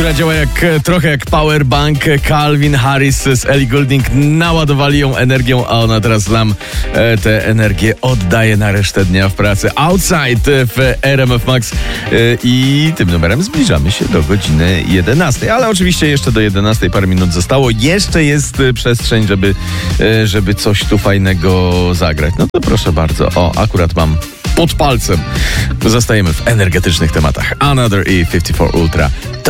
Która działa trochę jak powerbank. Calvin Harris z Ellie Goulding naładowali ją energią, a ona teraz nam tę energię oddaje na resztę dnia w pracy. Outside w RMF Max i tym numerem zbliżamy się do godziny 11. Ale oczywiście jeszcze do 11 parę minut zostało. Jeszcze jest przestrzeń, żeby coś tu fajnego zagrać. No to proszę bardzo. O, akurat mam pod palcem. Zostajemy w energetycznych tematach. Another i 54 Ultra.